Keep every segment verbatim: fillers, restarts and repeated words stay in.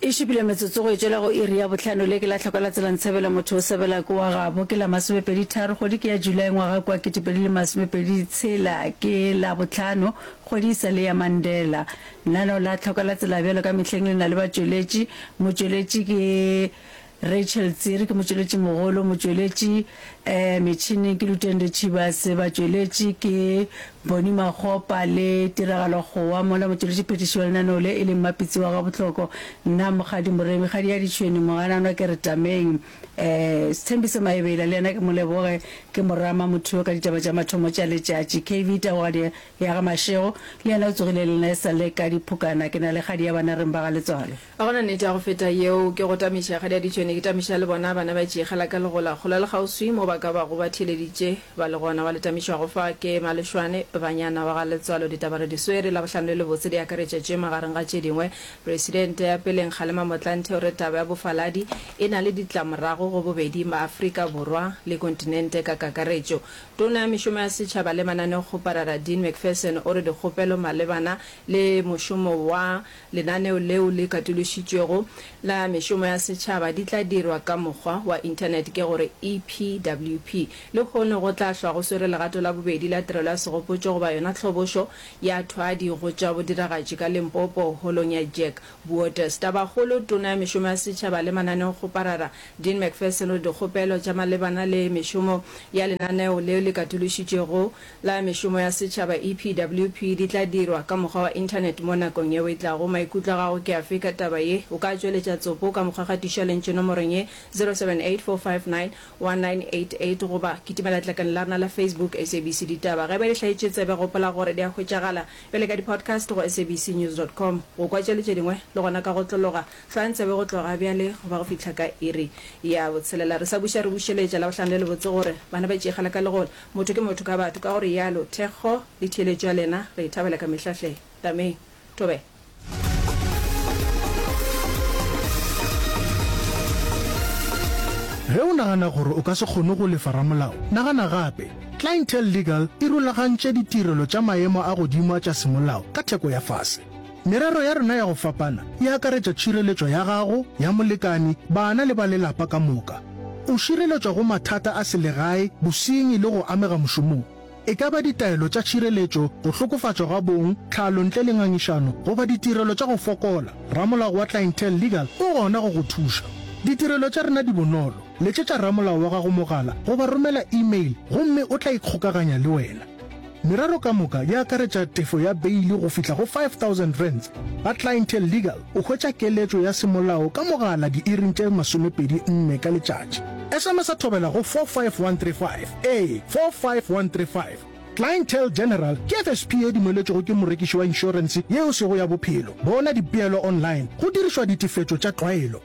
e shebile metsotso go etsela go iri ya botlhano le ke la tlhokola tsela ntshebela motho o sebela ko wa gabo ke la masomepedi tharo kgwedi ke ya July ngwaga kwa ketepedi le masomepedi tshela ke la botlhano kgwedi sa le ya Mandela nna la tlhokola tsela bjalo ka mehleng le na le batsweletši motsweletši ke Rachel Tsiri ke motsweletši mogolo motsweletši eh metšhini ke Lutende Chibase batsweletši ke Boni Magopa le tiragalo go wa mola motsweletši petition le nano le ile mapitsi wa ga botlhoko nna mogadi moremi gadi ya ditšhweni mogana no ke re tameng eh Sthembiso Maebela le ena ke moleboge ke morama motho ka ditaba tša mathomo tša letšatši K V ta wa ya ga mashego le ena o tsogile le nna sa le ka diphukana ke na le gadi ya bana re mbaga le tswalo a gona ne tša go feta yeo ke go tamiša gadi ya ditšhweni ke tamiša le bona bana ba tšegela ka legola gola le gauswi mo ba ka ba go ba theleditše ba le gona wa le tamiša go fa ke malešwane banyana wa ga letswalo ditaba re di swere la bohlano le botse di akaretša tše magareng ga tše dingwe president ya peleng Kgalema Motlanthe o re taba ya bofaladi e na le ditlamorago go bobedi ma Afrika Borwa le kontinente ka kakaretšo tona ya mešomo ya setšhaba le mananeo kgoparara Dean McPherson o re dikgopelo malebana le mošomo wa lenaneo leo le katološitšwego la mešomo ya setšhaba di tla dirwa ka mokgwa wa internet ke gore E P W P le kgone go tla hlwa go swere legato la bobedi la tirelo ya segopotšo go ba yona tlhobošo ya thwadi go tša bodiragatši ka Limpopo holong ya Jack Waters tabagolo tona ya mešomo ya setšhaba le mananeo kgoparara Dean McPherson o dikgopelo tša malebana le mešomo ya lenaneo leo le katološitšwego la mešomo ya setšhaba E P W P di tla dirwa ka mokgwa wa internet mo nakong yeo e tlago maikutlo a gago ke afe ka taba ye o ka tšweletša tsopo ka mokgwa gatiša lentše nomorong ye zero seven eight four five nine one nine eight eight goba kitimela tlakane la rena la Facebook S A B C ditaba ge ba di hlaetše tsebe gopola gore di a hwetšagala pele ka di-podcast go S A B C news dot com go kwa tšeletše dingwe le gona ka go tlologa hlwantsebe go tloga bjale go ba go fitlha ka iri ya botshelela re sa buša re bušeletša la bohlano le botse gore bana ba tšegala ka legole motho ke motho ka batho ka gore yalo thekgo le theeletšo ya lena re ithabela ka mehlahle tameng tobe ge o nagana gore o ka se kgone go lefa ramolao nagana gape Clientele Legal e rulagantše ditirelo tša maemo a godimo tša semolao ka theko ya fase merero ya rena ya go fapana e akaretša tšhireletšo ya gago ya molekani bana le ba lelapa ka moka o šireletšwa go mathata a selegae bosenyi le go amega mošomong e ka ba ditaelo tša tšhireletšo go hlokofatšwa ga bong tlhalo ntle le ngangišano goba ditirelo tša go fokola ramolao wa Clientele Legal o gona go go thuša ditirelo tša rena di bonolo letšetša ramolao wa gago mogala goba romela email gomme o tla ikgokaganya le wena meraro ka moka ya akaretša tefo ya beili go fihla go five thousand rands ga Clientele Legal o hwetša keletšo ya semolao ka mogala di-iring tše masomepedi nne ka letšatši S M S a thobela go four five one three five a four five one three five Clientele General ke F S P e dumeletšego ke morekiši wa inšorense yeo sego ya bophelo bona dipeelo online go dirišwa ditefetšo tša tlwaelo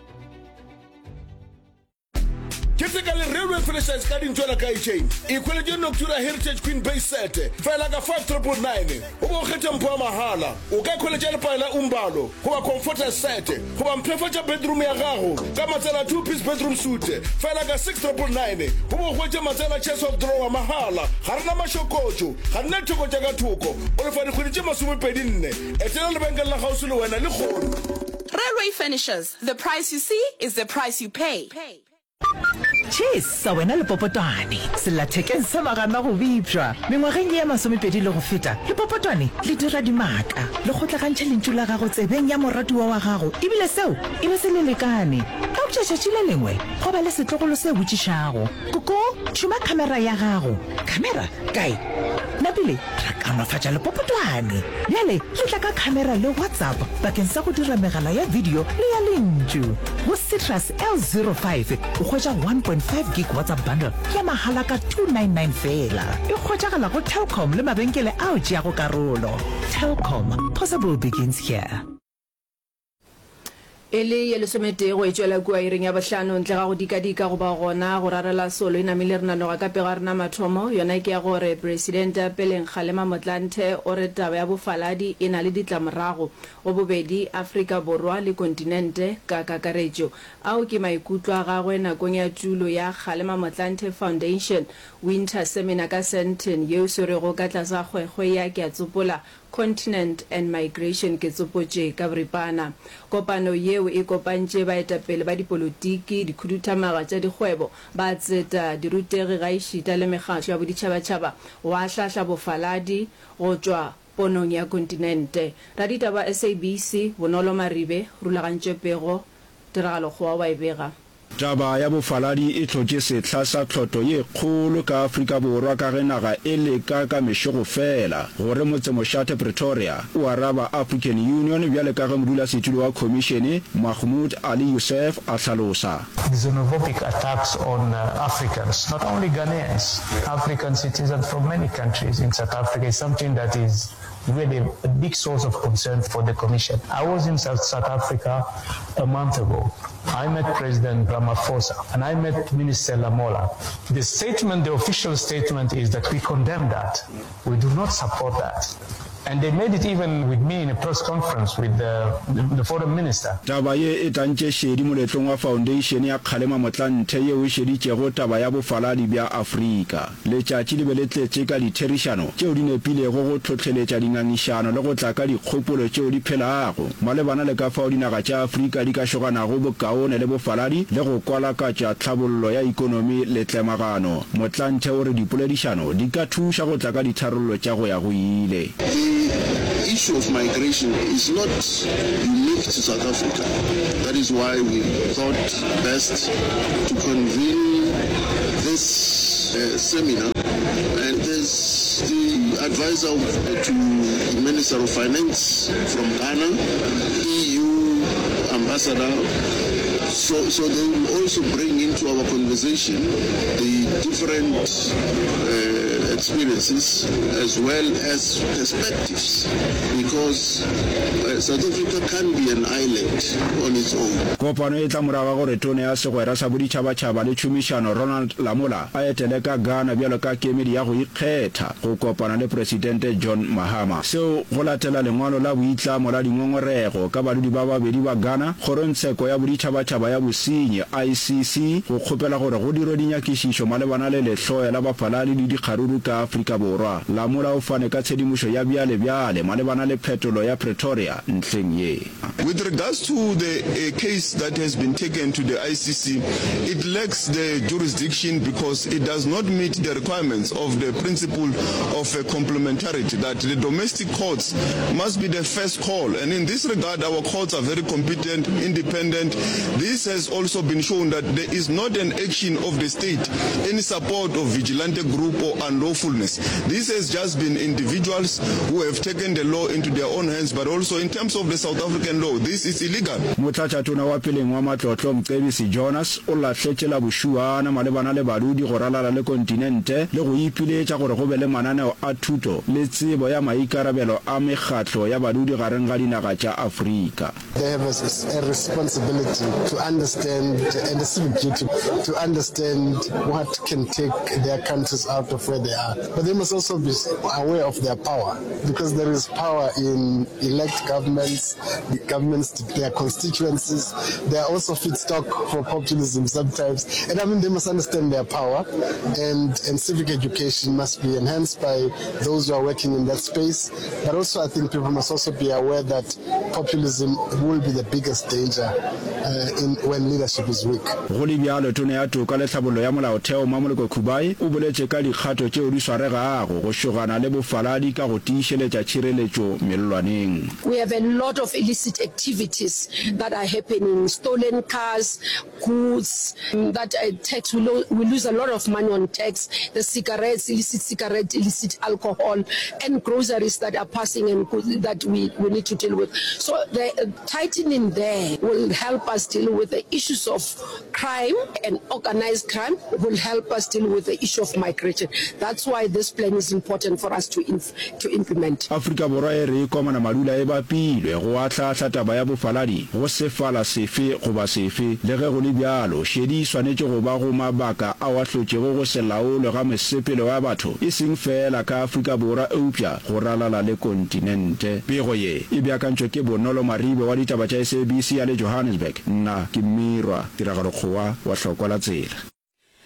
Typically, railway franchise ka dintšwana ka chain equality Noctura Heritage Queen Base set fela ka five triple nine o bo kgetha mpho ya mahala o ka kholetša lepaela umbalo go ba comforter set go ba mphefatša bedroom ya gago ka matsela two piece bedroom suite fela ka six triple nine go bo kgetša matsela chest of drawer mahala ga rena mašokotšo ga nna thoko tša ka thoko o lefa dikgwedi tše masomepedi nne etela lebenkele la gausi le wena le kgono Railway Finishers, the price you see is the price you pay. Cheese sa wena le popotwane sela thekeng sa magana go bipšwa mengwageng ya masomepedi le go feta le popotwane le dira dimaka le go tlagantšha lentšu la gago tsebeng ya moratiwa wa gago ebile seo e be se le lekane ka go tšatšatši le lengwe go ba le setlogolo se botšišago koko tšhuma khamera ya gago khamera kae napile ra kanofatša le popotwane bjale le tla ka khamera le WhatsApp bakeng sa go dira megala ya video le ya lentšu go Citrus L zero five o hwetša one point five gig WhatsApp bundle ya mahala ka two ninety-nine fela e hwetšagala go Telkom le mabenkele ao tšeago karolo Telkom, possible begins here. ele ye le somete go etšwela kua iring ya bohlano ntle ga go dikadika go ba gona go rarela solo e namile re nanoga ka pega rena mathomo yona ke ya gore president ya peleng Kgalema Motlanthe o re taba ya bofaladi e na le ditlamorago go bobedi Afrika Borwa le kontinente ka kakaretšo ao ke maikutlo a gagwe nakong ya tulo ya Kgalema Motlanthe Foundation Winter Seminar ka Sandton yeo se rego ka tlasa kgwekgwe ya ke a tsopola Continent and Migration ke tsopotse ka boripana. Kopano yeo e kopantse baetapele ba dipolotiki dikhuduthamaga tša dikgwebo ba tseta dirutegi ga išita le mekgatlo ya boditšhabatšhaba wa hlahla bofaladi go tšwa ponong ya kontinente. Raditaba S A B C Bonolo Maribe rulagantše pego tiragalo kgoa wa ebega. Taba ya bofaladi e tlotse setla sa tlhoto ye kgolo ka Afrika Borwa ka ge naga e leka ka mešogo fela gore motsemošate Pretoria o araba African Union bjale ka ge modulasetulo wa commission Mahmoud Ali Youssef a hlalosa. Xenophobic attacks on uh, Africans, not only Ghanaians, African citizens from many countries in South Africa is something that is really a big source of concern for the Commission. I was in South, South Africa a month ago. I met President Ramaphosa and I met Minister Lamola. The statement, the official statement is that we condemn that. We do not support that. And they made it even with me in a press conference with the, the, the foreign minister. Taba ye e tantše šedi moletlong wa foundation ya Kgalema Motlanthe yeo e šeditšego taba ya bofaladi bja Afrika. Letšatši le be le tletše ka ditherišano tšeo di nepilego go tlhotlheletša dingangišano le go tla ka dikgopolo tšeo di phelago malebana le ka fao dinaga tša Afrika di ka šoganago bokaone le bofaladi le go kwalakatša tlhabollo ya ikonomi le tlemagano. Motlanthe o re dipoledišano di ka thuša go tla ka ditharollo tša go ya go ile. The issue of migration is not unique to South Africa. That is why we thought best to convene this uh, seminar. And there's the advisor to the Minister of Finance from Ghana, E U ambassador. So, so they will also bring into our conversation the different uh, experiences as well as perspectives, because uh, South Africa can be an island on its own. Kopano e tla moraga gore tone ya segwera sa boditšhabatšhaba le tšhomišano Ronald Lamola a etele ka Ghana bjalo ka kemedi ya go ikgetha go kopana le Presidente John Mahama. Seo go latela lengwalo la boitlamo la dingongorego ka badudi ba babedi ba Ghana kgorotsheko ya boditšhabatšhaba ya bosenyi I C C go kgopela gore go dirwe dinyakišišo malebana le lehloya la bafaladi le dikgaruru ka Afrika Borwa. Lamola o fane ka tshedimošo ya bjale bjale malebana le phetolo ya Pretoria ntlheng ye. With regards to the uh, case that has been taken to the I C C, it lacks the jurisdiction because it does not meet the requirements of the principle of uh, complementarity, that the domestic courts must be the first call. And in this regard, our courts are very competent, independent. This has also been shown that there is not an action of the state in support of vigilante group or unlawfulness. This has just been individuals who have taken the law into their own hands, but also in terms of the South African law, this is illegal. Motlatšatona wa peleng wa matlotlo Mcebisi Jonas o lahletšela bošuana malebana le badudi go ralala le kontinente le go ipiletša gore go be le mananeo a thuto le tsebo ya maikarabelo a mekgatlo ya badudi gareng ga dinaga tša Afrika. They have a, a responsibility to understand and a civic duty to understand what can take their countries out of where they are. But they must also be aware of their power, because there is power in elect governments, the governments, their constituencies. They are also feedstock for populism sometimes. And I mean, they must understand their power, and, and civic education must be enhanced by those who are working in that space. But also I think people must also be aware that populism will be the biggest danger uh, in when leadership is weak. Go le bjalo tone ya toka le tlhabollo ya molaotheo Mamoloko Khubai o boletše ka dikgato tšeo di swaregago go šogana le bofaladi ka go tiišeletša tšhireletšo melelwaneng. We have a lot of illicit activities that are happening, stolen cars, goods, um, that uh, tax, we, lo we lose a lot of money on tax, the cigarettes, illicit cigarettes, illicit alcohol, and groceries that are passing and that we, we need to deal with. So the uh, tightening there will help us deal with the issues of crime, and organized crime will help us deal with the issue of migration. That's why this plan is important for us to inf to implement. Afrika Borwa e re komana malula e bapilwe go atlhahla taba ya bofaladi go sefala sefe goba sefe le ge go le bjalo šedi swanetše go ba go mabaka a wa hlotšego go se laolwe ga mesepelo ya batho e seng fela ka Afrika Borwa eupša go ralala le kontinente. Pego ye e beakantšwe ke Bonolo Maribe wa ditaba tša S A B C ya le Johannesburg. Nna ke Mirwa Tiragalo Kgowa wa Hlokwa la Tsela.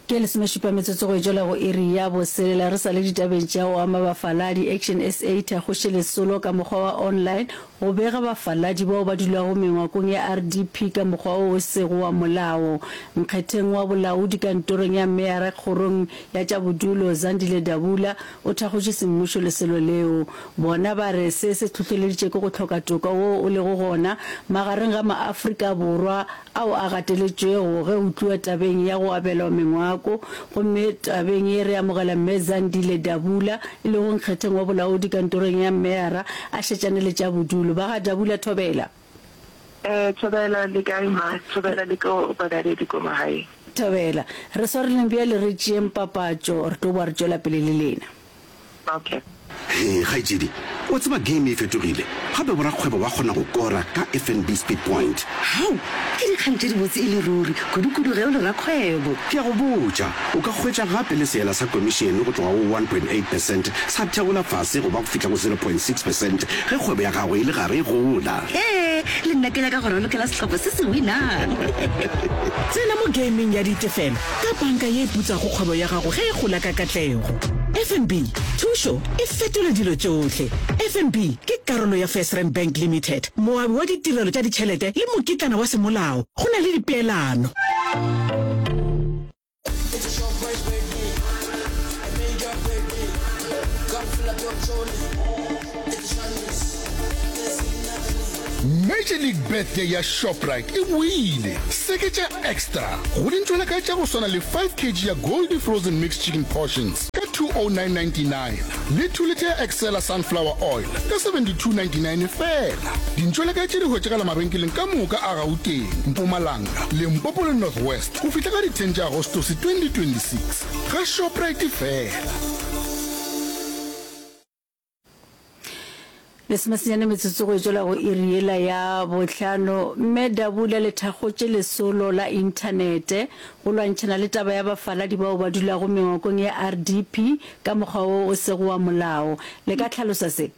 ke le semeshupa metsotso go jola go iri ya bo selela re sa le ditabeng tša go ama bafaladi Action S A ta go shele solo ka mokgwa wa online go bega bafaladi bao ba dula go mengwakong ya R D P ka mokgwa o sego wa molao nkgetheng wa bolaodi kantorong ya Meya kgorong ya tša bodulo Zandile Dabula o thagotše semmušo le selo leo bona ba re se se tlhotlheleditše go tlhoka toka wo o le go gona magareng ga maAfrika borwa ao a gateletšego ge o tluwa tabeng ya go abelwa mengwako gomme tabeng ye re amogela Zandile Dabula e le go nkgetheng wa bolaodi kantorong ya Meya a šetšane le tša bodulo ba ga Dabula Thobela eh Thobela le kae ma Thobela le ko ba dare di ko mahai Thobela re sorry le mbia le re tšeng papatšo re to ba re tšwela pele le lena okay Hey, Khaijidi, o tseba game e fetogile. Gape bora kgwebo ba gona go kora ka F N B Speed Point. How? Ke di khantse di botse ile ruri. Kudu-kudu ge o le ra kgwebo. Ke a go botša. O ka hwetša gape le seela sa commission go tloga go one point eight percent sa theola fase go ba go fihla go zero point six percent ge kgwebo ya gago e le gare e gola. Eh, le nna ke nyaka gore lokela setlhopha se se winang. Tsena mo gaming ya ditefelo ka banka ye putsa go kgwebo ya gago ge e gola ka katlego. F N B, thušo e fetola dilo tšohle. F N B ke karolo ya FirstRand Bank Limited, moabi wa ditirelo tša ditšhelete le mokitlana wa semolao. Go na le dipeelano. Major League Birthday ya Shoprite e wile seketša extra go dintšwela ka tša go swana le five kilograms ya Goldie frozen mixed chicken portions ka two oh nine ninety-nine le two liter ya Excella sunflower oil ka seventy-two ninety-nine fela dintšwela ka tše di hwetšagala mabenkeleng ka moka a Gauteng, Mpumalanga, Limpopo le Northwest go fihla ka di ten tša Agostose twenty twenty-six ga Shoprite fela. le semasinyane metsotso go jola go iriela ya botlhano mme Dabula le thagotše lesolo la inthanete go lwantšhana le taba ya bafaladi bao ba dula go mengwakong ya R D P ka mokgwa o o sego wa molao le ka tlhalosa se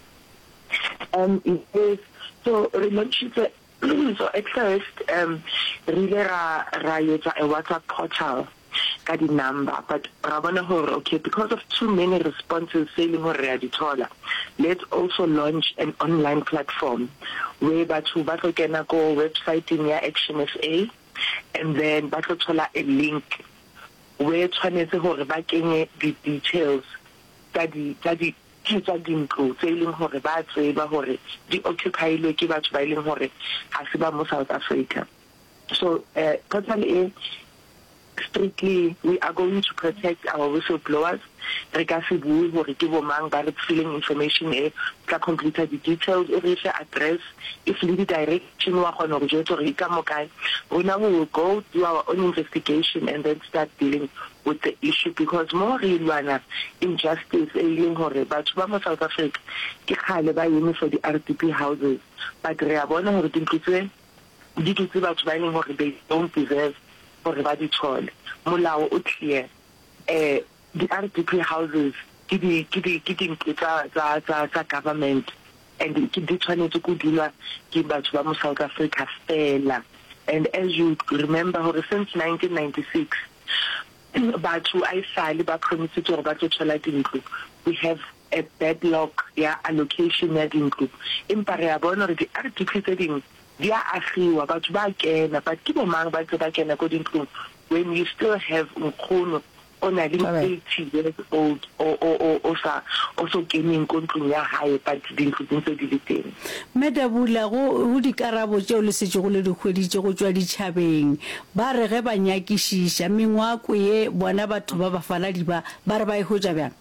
um yes, so remote so at first um re ra ra yetsa a WhatsApp portal ka di number but ra bona hore okay because of too many responses saying hore ya dithola let's also launch an online platform where batho ba tlo kena go website ya Action S A and then ba tlo thola a link where tshwanetse hore ba kenye the details tsa di tsa di tsa dintlo tse leng hore ba tseba hore di occupyilwe ke batho ba leng hore ha se ba mo South Africa. So uh, totally strictly we are going to protect our whistleblowers. Re ka se bue hore ke bo mang ba re filling information e ka complete the details e re address if lead direction wa gona go jwetsa re ka mo kae rona we will go do our own investigation and then start dealing with the issue because more real injustice e leng hore batho ba mo South Africa ke khale ba yeme for the R D P houses but re a bona hore dintlutse di ditse batho ba leng hore they don't deserve for ba di tshole molao o clear eh the R D P houses ke di ke di ke di tsa tsa tsa government and ke di tshwanetse go dulwa ke batho ba mo South Africa fela. And as you remember hore since nineteen ninety-six batho I sale ba promise to ba tshwala dintlo we have a backlog ya allocation ya dintlo empa re a bona hore di R D P tse ding di a agiwa batho ba kena but ke bo mang ba tse ba kena go dintlo when you still have nkgono on a eighty years old or or or or also gaming kontlong ya hae but dintlo tse di le teng. Medabula go go dikarabo tšeo le setse go le dikgweditše go tswa ditšhabeng ba re ge ba nyakišiša mengwako ye bona batho ba bafaladi ba ba re ba e hotša bjang.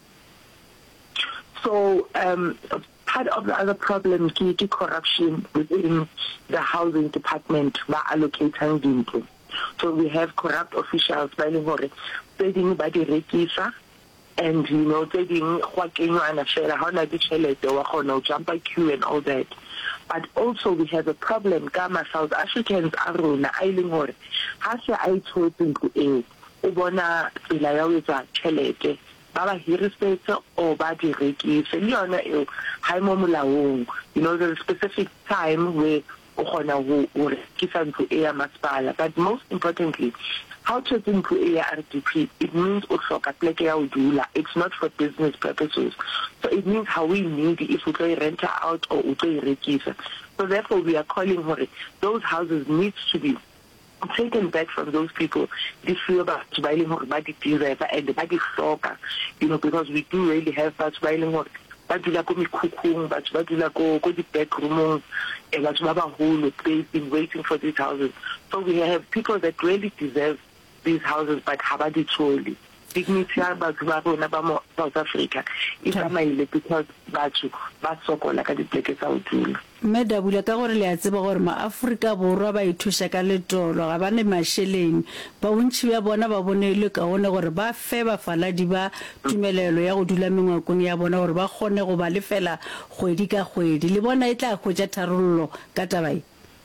So um part of the other problem is the corruption within the housing department by allocating dintlo. So we have corrupt officials by the hore trading by the rekisa and you know trading go kenywana fela ha na ditšhelete wa gona o jump queue and all that. But also we have a problem kama South Africans a rona a ileng hore ha se a itshotse ntlo e o bona tsela ya o etsa tšhelete ba ba hirisetse o ba di rekise le yona e ha mo molaong. You know there's a specific time where o gona go re ke santlo e ya masipala but most importantly how to think a R D P, it means also it's not for business purposes. So it means how we need if we can rent out or we can rekisa. So therefore we are calling for it. Those houses need to be taken back from those people. They feel about buying more body deserve and the body soccer, you know, because we do really have that buying more. But we are going to but we are going to the back room and but we whole they've been waiting for these houses. So we have people that really deserve these houses but have it truly. Dignity about South Africa is a mile because batho ba sokola ka dipleke tsa utula. Meda bula ka gore le a tseba gore ma Afrika borwa ba ithusha ka letolo ga bane masheleng ba bontši ba bona ba bonele ka ona gore ba fe ba faladi ba tumelelo ya go dula mengwakong ya bona gore ba kgone go ba lefela kgwedi ka kgwedi le bona e tla go ja tharollo ka tabai.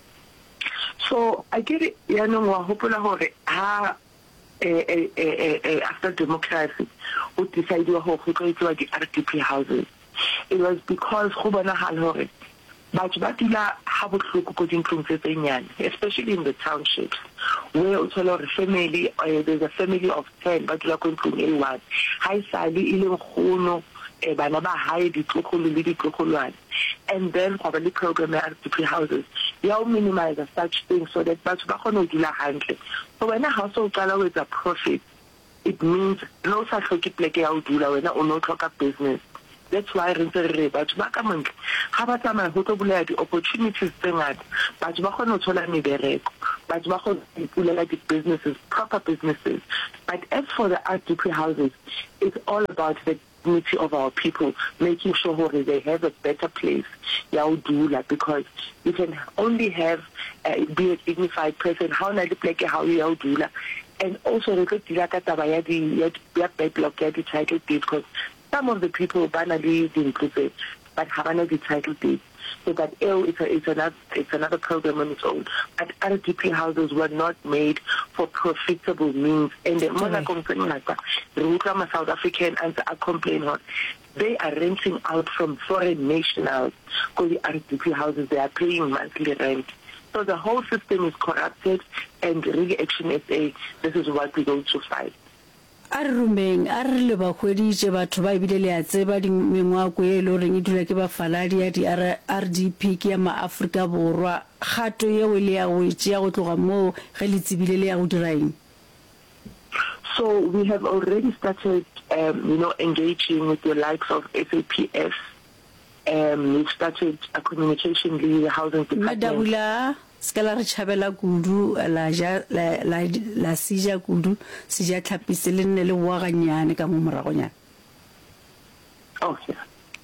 So I get it ya no wa hopola gore ha eh eh eh after democracy we decided to go go the R D P houses. It was because go bona hal hore batho ba dula ha bohloko go dintlong tse tsenyane, especially in the townships where o thola gore family uh, there's a family of ten ba dula go ntlong e one ha isali ile ngono e bana ba hae ditlogolo le ditlogolwana, and then go ba le program ya R D P houses ya o minimize such things so that batho ba kgone go dula hantle. So when a household qala with a profit, it means no sa hloke pleke ya o dula wena o no tlhoka business. That's why re ntse re batho ba ka montle ga ba tsamaya go tlo bulela di opportunities tse ngata batho ba kgone go thola mebereko batho ba kgone go bulela di businesses, proper businesses. But as for the R D P houses, it's all about the dignity of our people, making sure they have a better place ya o dula, because you can only have uh, be a dignified person how na di pleke how ya o dula. And also re tlo dira ka taba ya di ya backlog ya di title deed, because some of the people banally included but haven't the title deed. So that it's, a, it's another it's another program on its own. But R D P houses were not made for profitable means. And the mother complaining like that, the South African and are complaining on they are renting out from foreign nationals because the R D P houses they are paying monthly rent. So the whole system is corrupted, and really Action S A, this is what we're going to fight. Arumeng a re le ba kgweditse batho ba ibile le a tseba di mengwako e le reng e dula ke ba faladi ya di R D P ke ya ma Afrika borwa kgato ye o le ya go tšea go tloga mo ge le tsebile le ya go diraeng. So we have already started um, you know engaging with the likes of S A P S. Um, we've started a communication with the housing department. Madabula skala re chabela kudu la ja la la la sija kudu sija tlhapise le nne le wa ganyane ka mo moragonyana. Oh yeah.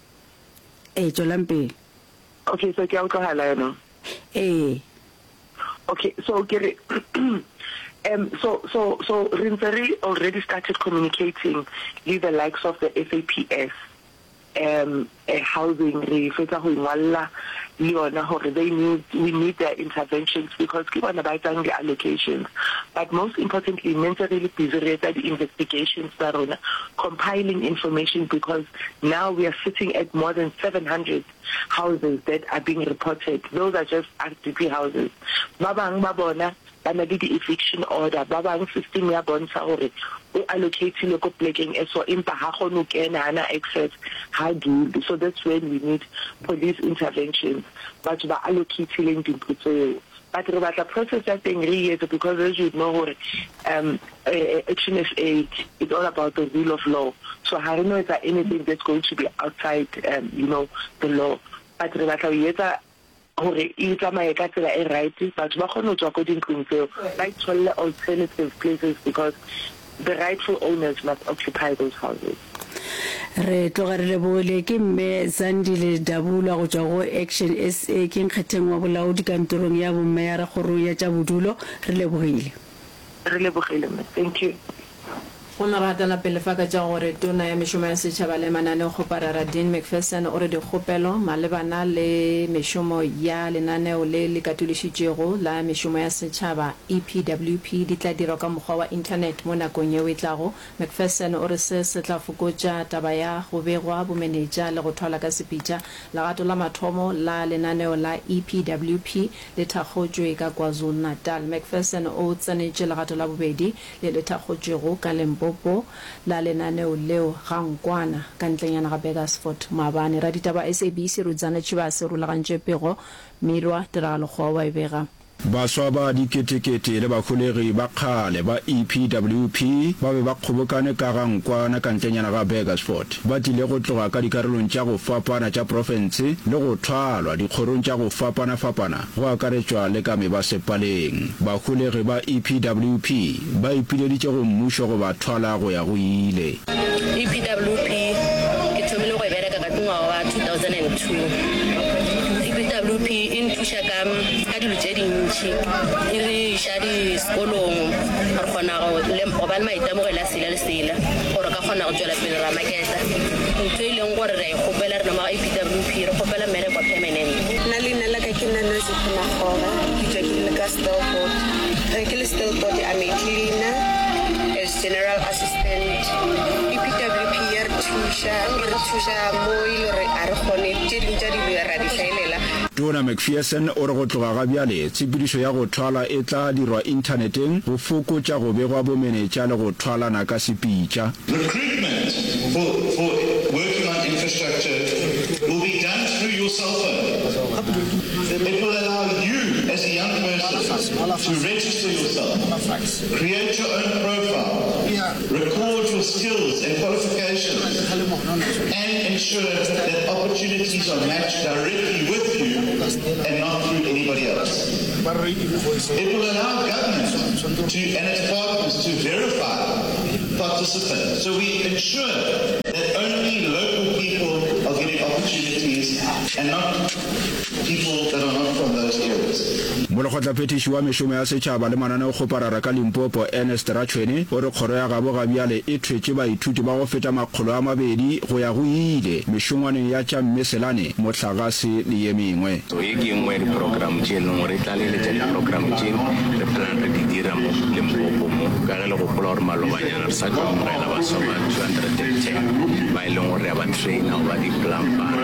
Eh jolampe. Okay, so ke a utlwala yona. Eh. Okay, so get um so so so Rinseri already started communicating with the likes of the S A P S. Um, a housing re fetsa go ingwalla le yona gore they need we need their interventions, because ke bona ba tsang the allocations, but most importantly mentally really busy with the investigations tsa rona, compiling information, because now we are sitting at more than seven hundred houses that are being reported. Those are just R D P houses. Ba bang ba bona ba na le di eviction order, ba bang system ya bontsha gore o allocate le ko plekeng e so impa ha go no kena ana access ha do. So that's when we need police interventions, but ba allocate le dintlo tseo. But re batla process ya teng re yetse, because as you know um Action S A is all about the rule of law. So I don't know if there's anything that's going to be outside um, you know the law, but re batla yetsa gore e tsamaye ka tsela e right, but ba kgone go tswa go dintlong tseo ba itsholle alternative places, because the rightful owners must occupy those houses. Re tlogarele bole ke mme Zandile Dabula go tswa go Action S A ke nkgetheng wa bolaodi kantorong ya bomme ya re go ya tša bodulo. Re lebogile. Re lebogile. Thank you. go na rata la pele fa ka ja gore tona ya meshomo ya setšhaba le mananeo go parara Dean McPherson o re dikgopelo malebana le meshomo ya lenaneo le le katolišitšego la meshomo ya setšhaba E P W P di tla dirwa ka mokgwa wa internet mo nakong yeo e tlago. McPherson o re se se tla fokotša taba ya go begwa bomenetša le go thola ka sepitša. Lagato la mathomo la lenaneo la E P W P le thakgotšwe ka KwaZulu Natal. McPherson o tsenetše legato la bobedi le le thakgotšwego ka Limpopo la lenaneo leo gangkwana ka ntlenyana ga Beresford Mabane. Ra ditaba S A B C Rudzana Chibase rulagantše pego Mirwa Tiragalo wa e bega. Baswa ba diketekete le bakholegi ba kgale ba E P W P ba be ba kgobokane ka gangkwana ka ntlenyana ga Beresford. Ba tlile go tloga ka dikarolong tša go fapana tša province le go thwalwa dikgorong tša go fapana fapana go akaretšwa le ka mebasepaleng. Bakholegi ba E P W P ba ipileditše go mmušo go ba thwala go ya go ile. E P W P ke thomile go e bereka ka ngwaga wa two thousand two. E P W P e nthuša ka ka dilo tše dintšhi e re iša disekolong re kgona go ba le maitemogelo a sela le sela gore ka kgona go tšwela pele ra maketa ntho e leng gore re a ikgopela re nama E P W P re kgopela mmereko wa permanent. Nna leina la ka ke Nanoziphunagoga ke tswa ke le ka Stilford ge ke le Stilford I'm a cleaner as general assistant. E P W P ya re thuša re thuša mo e le gore a re kgone tše dingwe tša dilo ra di hlaelela. Tona McPherson o re go tloga ga bjale tshepedišo ya go thwala e tla dirwa inthaneteng go fokotša go begwa bomenetša le go thwalana ka sepitša. Recruitment for, for working on infrastructure will be done through your cell phone. It will allow you as a young person to register yourself, create your own profile, record your skills and qualifications, and ensure that opportunities are matched directly with you and not through anybody else. It will allow government to, and its partners to verify participants. So we ensure that only local people are getting opportunities and not people that are not from those areas. Molekgotlaphethiši wa mešomo ya setšhaba le mananeo go parara ka Limpopo Ernest Ratšhweni o re kgoro ya gabo ga bjale e thwetše baithuti ba go feta makgolo a mabedi go ya go ile mešongwaneng ya tša mmeselane mohlagase le ye mengwe. So ye ke nngwe ya diprogramme tše e leng gore e tlaleletša diprogramme tše re plan re di dira mo Limpopo mo ka ge le gopola gore malobanyana re sa ka mogela baswa ba two hundred ten ba e leng gore ya ba traina go ba di-plumbers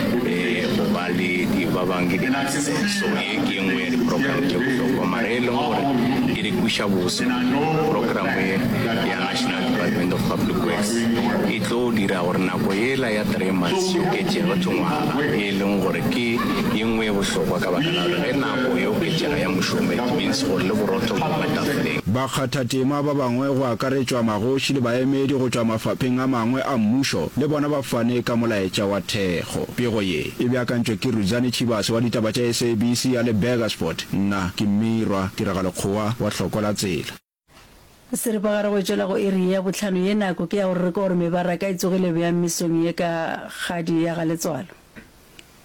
go ba le ba bangwe di-access. So ye ke nngwe ya diprogramme tše bohlokwa mara e leng gore e di kweša bose programme ya National Department of Public Works e tlo dira gore nako ela ya three months yo oketšega tongwaga e leng gore ke ye nngwe e bohlokwa ka baka la gore ge nako e oketšega ya mošomo it means gore le borotho bo matafoleng. Bakgathatema ba bangwe go akaretšwa magoši le baemedi go tšwa mafapheng a mangwe a mmušo le bona ba fane ka molaetša wa thekgo. Pego ye e beakantšwe ke Rudzana Chibase wa ditaba tša S A B C ya le Beresford. Nna ke Mirwa Tiragalo-Kgowa wa Hlokola Tsela. Se re bagare go tšwela go iri ya botlhano ye nako ke ya gore re ka gore mebaraka e tsogile bja mesong ye ka kgadi ya ga Letswalo.